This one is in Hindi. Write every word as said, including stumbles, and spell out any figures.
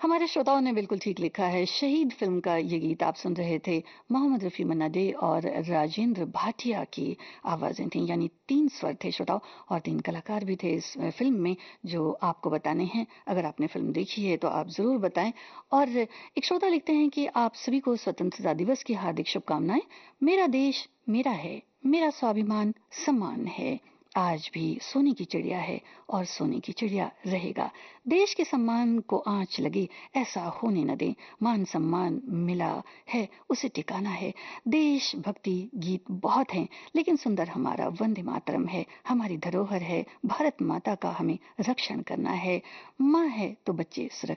हमारे श्रोताओं ने बिल्कुल ठीक लिखा है। शहीद फ़िल्म का ये गीत आप सुन रहे थे। मोहम्मद रफ़ी, मन्ना डे और राजेंद्र भाटिया की आवाज़ें थीं, यानी तीन स्वर थे श्रोताओ और तीन कलाकार भी थे इस फ़िल्म में जो आपको बताने हैं। अगर आपने फ़िल्म देखी है तो आप ज़रूर बताएँ। और एक श्रोता लिखते हैं कि आप सभी को स्वतंत्रता दिवस की हार्दिक शुभकामनाएँ। मेरा देश मेरा है, मेरा स्वाभिमान सम्मान है। आज भी सोने की चिड़िया है और सोने की चिड़िया रहेगा। देश के सम्मान को आँच लगे ऐसा होने न दें। मान सम्मान मिला है उसे टिकाना है। देशभक्ति गीत बहुत हैं लेकिन सुंदर हमारा वंदे मातरम है। हमारी धरोहर है भारत माता का, हमें रक्षण करना है। माँ है तो बच्चे सुरक्षित